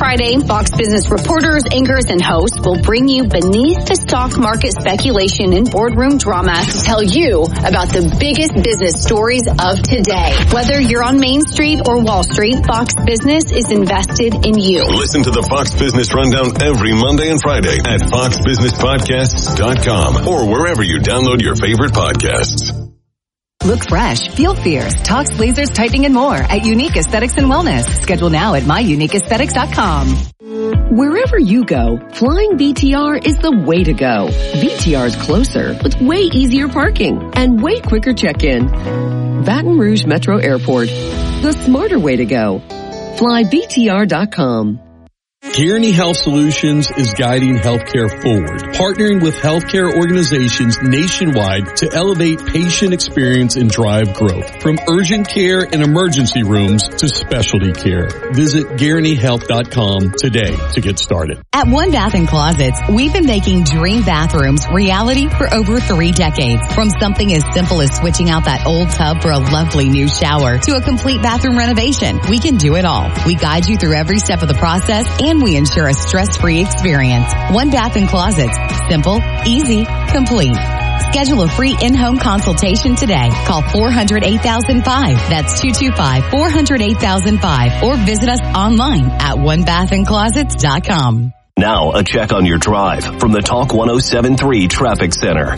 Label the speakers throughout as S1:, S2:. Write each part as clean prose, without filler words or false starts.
S1: Friday, Fox Business reporters, anchors, and hosts will bring you beneath the stock market speculation and boardroom drama to tell you about the biggest business stories of today. Whether you're on Main Street or Wall Street, Fox Business is invested in you.
S2: Listen to the Fox Business Rundown every Monday and Friday at foxbusinesspodcasts.com or wherever you download your favorite podcasts.
S3: Look fresh, feel fierce, talks, lasers, typing, and more at Unique Aesthetics and Wellness. Schedule now at myuniqueaesthetics.com.
S4: Wherever you go, flying VTR is the way to go. VTR is closer with way easier parking and way quicker check-in. Baton Rouge Metro Airport, the smarter way to go. Fly VTR.com.
S5: Guaranty Health Solutions is guiding healthcare forward, partnering with healthcare organizations nationwide to elevate patient experience and drive growth. From urgent care and emergency rooms to specialty care. Visit GuarantyHealth.com today to get started.
S3: At One Bath & Closets, we've been making dream bathrooms reality for over 3 decades. From something as simple as switching out that old tub for a lovely new shower to a complete bathroom renovation, we can do it all. We guide you through every step of the process and we ensure a stress-free experience. One Bath & Closets. Simple, easy, complete. Schedule a free in-home consultation today. Call 400-8005. That's 225-400-8005. Or visit us online at onebathandclosets.com.
S6: Now, a check on your drive from the Talk 107.3 Traffic Center.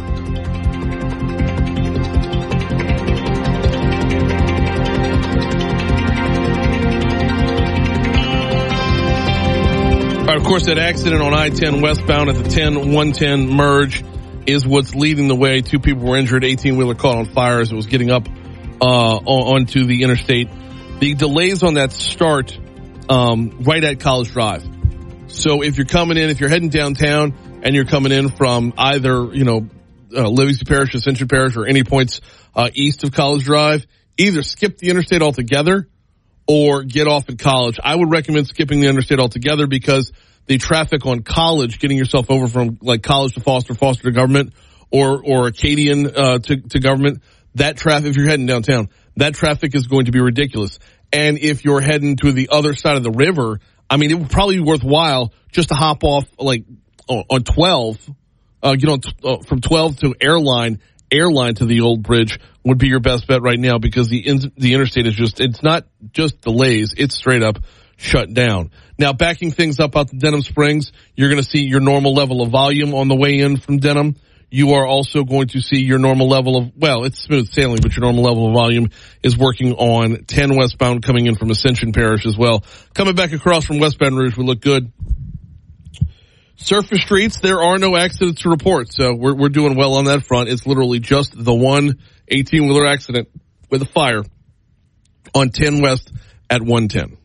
S7: Of course, that accident on I-10 westbound at the 10-110 merge is what's leading the way. 2 people were injured. 18-wheeler caught on fire as it was getting up onto the interstate. The delays on that start right at College Drive. So if you're heading downtown and you're coming in from either, Livingston Parish, Ascension Parish, or any points east of College Drive, either skip the interstate altogether or get off at College. I would recommend skipping the interstate altogether because the traffic on College, getting yourself over from like College to Foster to Government, or Acadian to Government, that traffic, if you're heading downtown, that traffic is going to be ridiculous. And if you're heading to the other side of the river, I mean, it would probably be worthwhile just to hop off like on 12, from 12 to Airline to the old bridge would be your best bet right now because the interstate is it's not just delays, it's straight up shut down. Now, backing things up out to Denham Springs, you're going to see your normal level of volume on the way in from Denham. You are also going to see your normal level of, it's smooth sailing, but your normal level of volume is working on 10 westbound coming in from Ascension Parish as well. Coming back across from West Baton Rouge, we look good. Surface streets, there are no accidents to report, so we're doing well on that front. It's literally just the one 18-wheeler accident with a fire on 10 West at 110.